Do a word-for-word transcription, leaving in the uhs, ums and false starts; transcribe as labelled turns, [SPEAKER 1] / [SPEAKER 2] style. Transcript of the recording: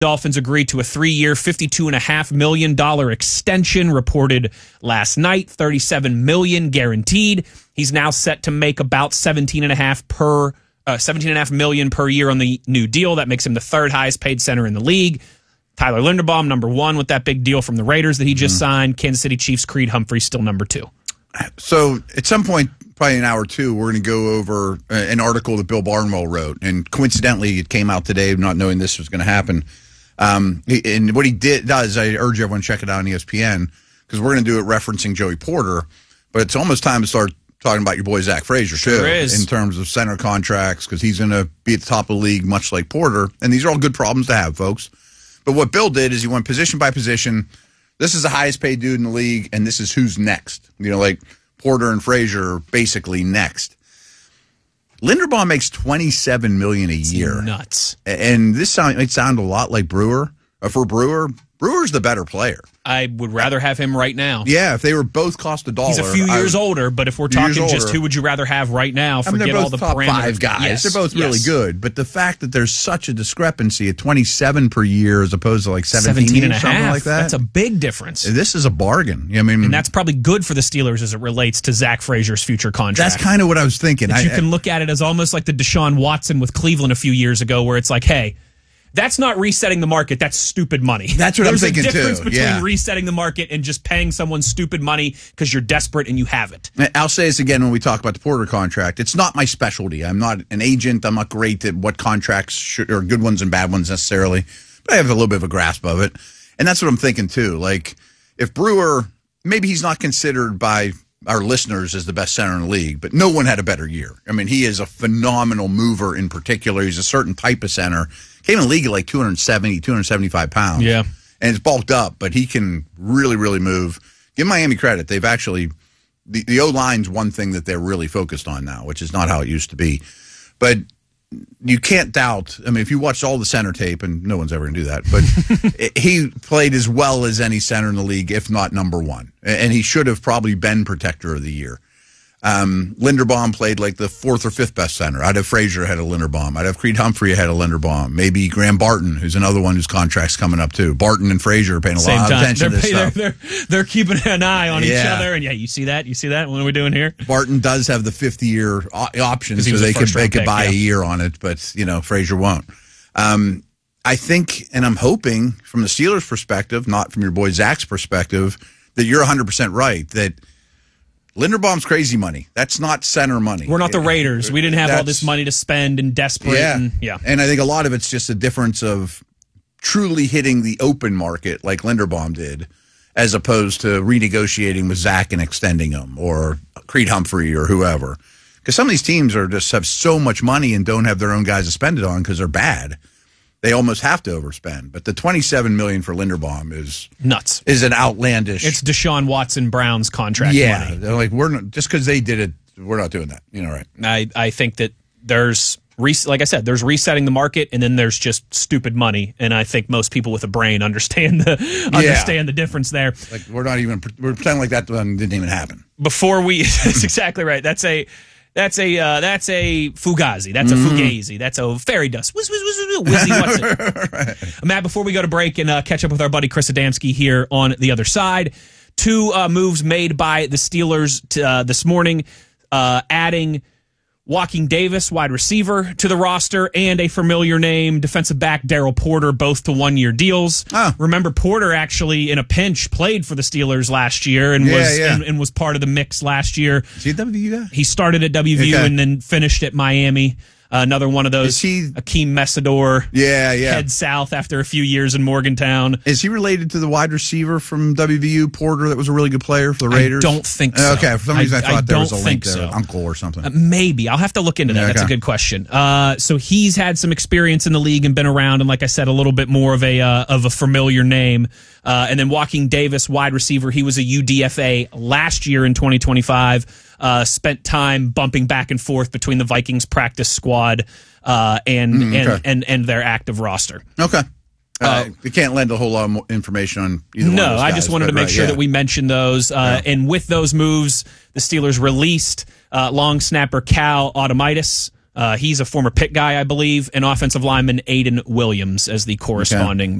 [SPEAKER 1] Dolphins agreed to a three-year, fifty-two point five million dollars extension, reported last night, thirty-seven million dollars guaranteed. He's now set to make about seventeen point five per uh, seventeen point five million dollars per year on the new deal. That makes him the third highest paid center in the league. Tyler Linderbaum, number one with that big deal from the Raiders that he just mm-hmm. signed. Kansas City Chiefs Creed Humphrey, still number two.
[SPEAKER 2] So at some point, probably an hour or two, we're going to go over an article that Bill Barnwell wrote. And coincidentally, it came out today, not knowing this was going to happen. Um, and what he did does, I urge everyone to check it out on E S P N, because we're going to do it referencing Joey Porter. But it's almost time to start talking about your boy Zach Frazier, too,
[SPEAKER 1] sure is.
[SPEAKER 2] in terms of center contracts, because he's going to be at the top of the league, much like Porter. And these are all good problems to have, folks. But what Bill did is he went position by position. This is the highest paid dude in the league, and this is who's next. You know, like Porter and Frazier are basically next. Linderbaum makes twenty-seven million dollars a year.
[SPEAKER 1] It's nuts.
[SPEAKER 2] And this sound, it sound a lot like Brewer. Uh, for Brewer, Brewer's the better player.
[SPEAKER 1] I would rather have him right now.
[SPEAKER 2] Yeah, if they were both cost a dollar.
[SPEAKER 1] He's a few years
[SPEAKER 2] I,
[SPEAKER 1] older, but if we're talking just who would you rather have right now, forget
[SPEAKER 2] I mean, they're both
[SPEAKER 1] all the
[SPEAKER 2] top
[SPEAKER 1] parameters.
[SPEAKER 2] five guys.
[SPEAKER 1] Yes.
[SPEAKER 2] They're both really
[SPEAKER 1] yes.
[SPEAKER 2] good. But the fact that there's such a discrepancy at twenty-seven per year as opposed to like seventeen,
[SPEAKER 1] seventeen and a
[SPEAKER 2] something
[SPEAKER 1] half.
[SPEAKER 2] like that.
[SPEAKER 1] That's a big difference.
[SPEAKER 2] This is a bargain. I mean,
[SPEAKER 1] and that's probably good for the Steelers as it relates to Zach Frazier's future contract.
[SPEAKER 2] That's kind of what I was thinking.
[SPEAKER 1] That
[SPEAKER 2] I,
[SPEAKER 1] you can look at it as almost like the Deshaun Watson with Cleveland a few years ago, where it's like, hey, that's not resetting the market. That's stupid money.
[SPEAKER 2] That's what
[SPEAKER 1] There's
[SPEAKER 2] I'm thinking, too.
[SPEAKER 1] There's a difference between
[SPEAKER 2] yeah.
[SPEAKER 1] resetting the market and just paying someone stupid money because you're desperate and you have it.
[SPEAKER 2] I'll say this again when we talk about the Porter contract. It's not my specialty. I'm not an agent. I'm not great at what contracts should, or good ones and bad ones necessarily. But I have a little bit of a grasp of it. And that's what I'm thinking, too. Like, if Brewer, maybe he's not considered by our listeners as the best center in the league, but no one had a better year. I mean, he is a phenomenal mover in particular. He's a certain type of center. Came in the league at like two seventy, two seventy-five pounds.
[SPEAKER 1] Yeah.
[SPEAKER 2] And it's bulked up, but he can really, really move. Give Miami credit. They've actually, the, the O-line's one thing that they're really focused on now, which is not how it used to be. But you can't doubt, I mean, if you watch all the center tape, and no one's ever going to do that, but he played as well as any center in the league, if not number one. And he should have probably been protector of the year. Um, Linderbaum played like the fourth or fifth best center. I'd have Frazier ahead of Linderbaum. I'd have Creed Humphrey ahead of Linderbaum. Maybe Graham Barton, who's another one whose contract's coming up too. Barton and Frazier are paying a
[SPEAKER 1] Same
[SPEAKER 2] lot
[SPEAKER 1] time.
[SPEAKER 2] of attention
[SPEAKER 1] they're,
[SPEAKER 2] to this
[SPEAKER 1] they're,
[SPEAKER 2] stuff.
[SPEAKER 1] They're, they're keeping an eye on
[SPEAKER 2] yeah.
[SPEAKER 1] each other. And yeah, you see that? You see that? What are we doing here?
[SPEAKER 2] Barton does have the fifty-year option, so they could, they could
[SPEAKER 1] pick,
[SPEAKER 2] buy
[SPEAKER 1] yeah.
[SPEAKER 2] a year on it, but, you know, Frazier won't. Um, I think, and I'm hoping from the Steelers' perspective, not from your boy Zach's perspective, that you're one hundred percent right, that Linderbaum's crazy money. That's not center money.
[SPEAKER 1] We're not the Raiders. We didn't have
[SPEAKER 2] That's,
[SPEAKER 1] all this money to spend and desperate.
[SPEAKER 2] Yeah.
[SPEAKER 1] And, yeah.
[SPEAKER 2] And I think a lot of it's just a difference of truly hitting the open market like Linderbaum did, as opposed to renegotiating with Zach and extending him, or Creed Humphrey or whoever. Because some of these teams are just have so much money and don't have their own guys to spend it on because they're bad. They almost have to overspend. But the twenty-seven million dollars for Linderbaum is
[SPEAKER 1] nuts.
[SPEAKER 2] Is an outlandish.
[SPEAKER 1] It's Deshaun Watson Brown's contract
[SPEAKER 2] yeah,
[SPEAKER 1] money.
[SPEAKER 2] They're like, we're not, just because they did it, we're not doing that. You know, right?
[SPEAKER 1] I, I think that there's, like I said, there's resetting the market, and then there's just stupid money. And I think most people with a brain understand the yeah. understand the difference there.
[SPEAKER 2] Like, we're not even, we're pretending like that one didn't even happen.
[SPEAKER 1] Before we, that's exactly right. That's a, That's a uh, that's a fugazi. That's a
[SPEAKER 2] Mm-hmm.
[SPEAKER 1] fugazi. That's a fairy dust. Whiz, whiz, whiz, whiz, whizzy, what's it? Right. Matt, before we go to break and uh, catch up with our buddy Chris Adamski here on the other side, two uh, moves made by the Steelers t- uh, this morning, uh, adding Joaquin Davis, wide receiver, to the roster, and a familiar name, defensive back Daryl Porter, both to one-year deals.
[SPEAKER 2] Oh.
[SPEAKER 1] Remember, Porter actually, in a pinch, played for the Steelers last year and
[SPEAKER 2] yeah,
[SPEAKER 1] was
[SPEAKER 2] yeah.
[SPEAKER 1] And, and was part of the mix last year.
[SPEAKER 2] Is he a W V U guy?
[SPEAKER 1] He started at W V U
[SPEAKER 2] okay.
[SPEAKER 1] and then finished at Miami. Uh, another one of those.
[SPEAKER 2] Is he
[SPEAKER 1] Akeem Messidor?
[SPEAKER 2] Yeah, yeah.
[SPEAKER 1] Head south after a few years in Morgantown.
[SPEAKER 2] Is he related to the wide receiver from W V U, Porter, that was a really good player for the Raiders?
[SPEAKER 1] I don't think so.
[SPEAKER 2] Okay, for some reason I, I thought
[SPEAKER 1] I
[SPEAKER 2] there was a
[SPEAKER 1] don't
[SPEAKER 2] link
[SPEAKER 1] think
[SPEAKER 2] there,
[SPEAKER 1] so.
[SPEAKER 2] uncle or something.
[SPEAKER 1] Uh, maybe. I'll have to look into that.
[SPEAKER 2] Yeah,
[SPEAKER 1] That's
[SPEAKER 2] okay.
[SPEAKER 1] a good question. Uh, so he's had some experience in the league and been around, and like I said, a little bit more of a uh, of a familiar name. Uh, and then Joaquin Davis, wide receiver, he was a U D F A last year in twenty twenty-five. Uh, spent time bumping back and forth between the Vikings practice squad uh, and,
[SPEAKER 2] Mm, okay.
[SPEAKER 1] and and and their active roster.
[SPEAKER 2] Okay. Uh,
[SPEAKER 1] Uh,
[SPEAKER 2] you can't lend a whole lot of more information on either one
[SPEAKER 1] No,
[SPEAKER 2] of those
[SPEAKER 1] I
[SPEAKER 2] guys,
[SPEAKER 1] just wanted
[SPEAKER 2] but
[SPEAKER 1] to make
[SPEAKER 2] right,
[SPEAKER 1] sure
[SPEAKER 2] yeah.
[SPEAKER 1] that we mentioned those. Uh,
[SPEAKER 2] Yeah.
[SPEAKER 1] And with those moves, the Steelers released uh, long snapper Cal Automitis Uh, he's a former Pitt guy, I believe, and offensive lineman Aiden Williams as the corresponding